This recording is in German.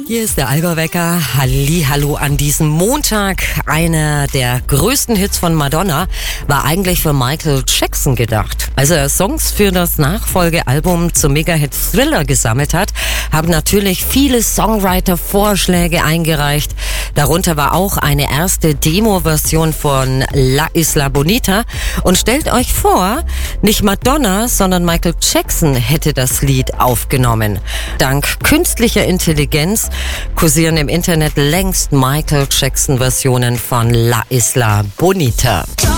Hier ist der Allgäu-Wecker. Hallihallo an diesem Montag. Einer der größten Hits von Madonna war eigentlich für Michael Jackson gedacht. Als er Songs für das Nachfolgealbum zum Mega-Hit Thriller gesammelt hat, haben natürlich viele Songwriter Vorschläge eingereicht. Darunter war auch eine erste Demo-Version von La Isla Bonita. Und stellt euch vor, nicht Madonna, sondern Michael Jackson hätte das Lied aufgenommen. Dank künstlicher Intelligenz kursieren im Internet längst Michael Jackson-Versionen von La Isla Bonita.